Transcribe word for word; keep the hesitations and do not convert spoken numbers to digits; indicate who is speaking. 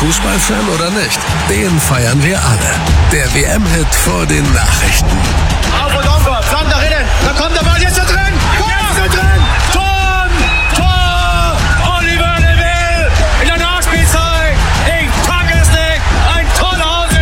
Speaker 1: Fußballfan oder nicht, den feiern wir alle. Der W M-Hit vor den Nachrichten.
Speaker 2: Auf und